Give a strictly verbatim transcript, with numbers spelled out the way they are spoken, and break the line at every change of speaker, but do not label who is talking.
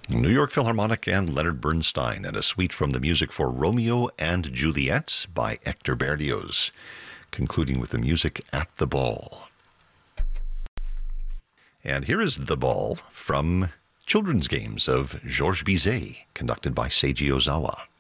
New York Philharmonic and Leonard Bernstein, and a suite from the music for Romeo and Juliet by Hector Berlioz, concluding with the music at the ball. And here is The Ball from Children's Games of Georges Bizet, conducted by Seiji Ozawa.